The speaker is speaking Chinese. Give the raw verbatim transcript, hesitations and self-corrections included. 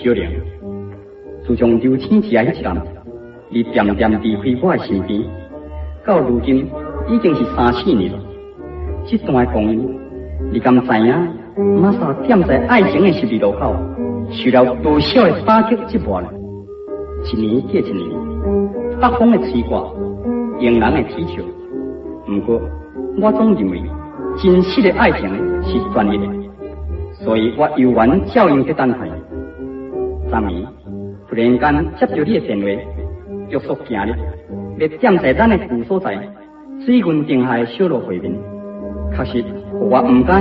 小玲，自从刘青之爱迄一任，你点点离开我的身边，到如今已经是三四年了。这段光阴，你敢知影？马莎站在爱情的十字路口，受了多少的打击折磨呢？一年过一年，北风的吹刮，迎人的啼笑。不过，我总认为真实的爱情是专一的，所以我犹原照样在等待。昨暝突然间接到你的电话，约束今日要站在咱的旧所在水云定下的小路会面，确实我唔敢。